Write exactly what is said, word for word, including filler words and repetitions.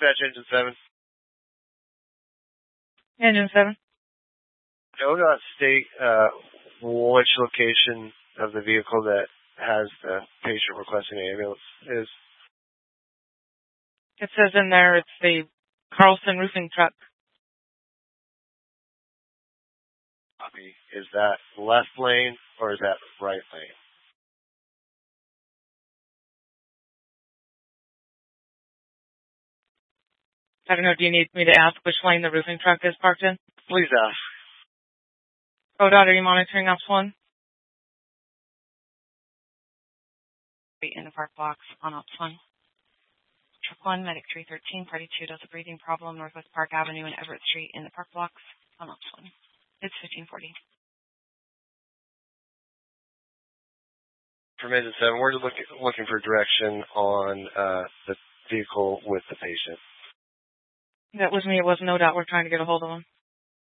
Dispatch Engine seven. Engine seven. O D O T state uh, which location of the vehicle that has the patient requesting an ambulance is. It says in there it's the Carlson roofing truck. Copy. Is that left lane or is that right lane? I don't know, do you need me to ask which lane the roofing truck is parked in? Please ask. O D O T, are you monitoring Ops one? In the park blocks on Ops one. Truck one, Medic three thirteen, Party two does a breathing problem, Northwest Park Avenue and Everett Street in the park blocks on Ops one. It's fifteen forty. From Engine seven, we're looking, looking for direction on uh, the vehicle with the patient. That was me. It wasn't O D O T. We're trying to get a hold of him.